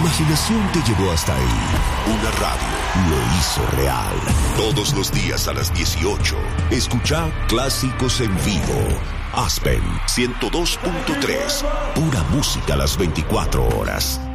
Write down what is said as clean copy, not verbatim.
imaginación te llevó hasta ahí. Una radio lo hizo real. Todos los días a las 18, escucha Clásicos en Vivo. Aspen 102.3. Pura música a las 24 horas.